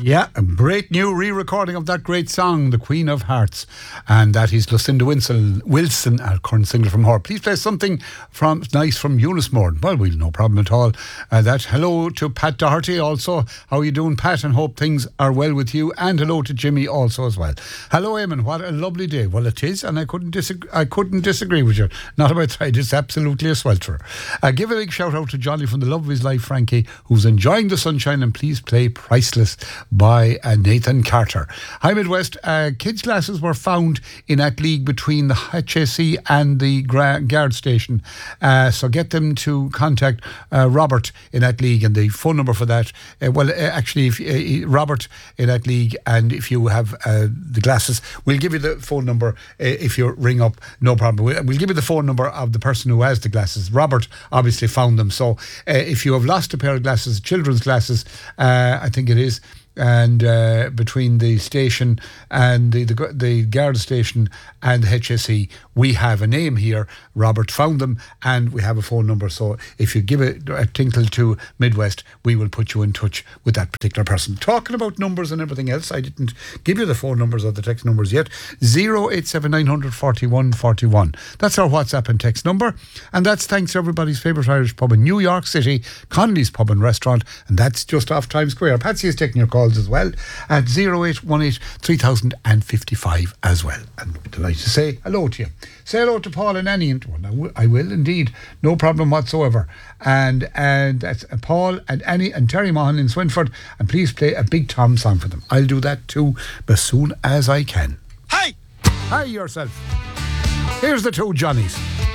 Yeah, a great new re-recording of that great song, The Queen of Hearts. And that is Lucinda Wilson, our current single from her. Please play something nice from Eunice Moore. Well, we've no problem at all. Hello to Pat Doherty also. How are you doing, Pat? And hope things are well with you. And hello to Jimmy also as well. Hello, Eamon. What a lovely day. Well, it is, and I couldn't disagree with you. Not about side. It's absolutely a swelter. Give a big shout out to Johnny from the love of his life, Frankie, who's enjoying the sunshine, and please play Priceless by Nathan Carter. Hi Midwest, kids' glasses were found in that league between the HSE and the guard station. So get them to contact Robert in that league, and the phone number for that, if Robert in that league, and if you have the glasses, we'll give you the phone number if you ring up, no problem. We'll give you the phone number of the person who has the glasses. Robert obviously found them, so if you have lost a pair of glasses, children's glasses, I think it is, and between the station and the guard station and the HSE, we have a name here. Robert found them, and we have a phone number, so if you give a tinkle to Midwest, we will put you in touch with that particular person. Talking about numbers and everything else, I didn't give you the phone numbers or the text numbers yet. 087900 41 41. That's our WhatsApp and text number, and that's thanks to everybody's favourite Irish pub in New York City, Connolly's Pub and Restaurant, and that's just off Times Square. Patsy is taking your calls as well at 0818 3055 as well. And we'd like to say hello to you. Say hello to Paul and Annie. Well, I will indeed, no problem whatsoever. And that's Paul and Annie and Terry Mahan in Swinford, and please play a Big Tom song for them. I'll do that too as soon as I can. Hi! Hi yourself. Here's the two Johnnies.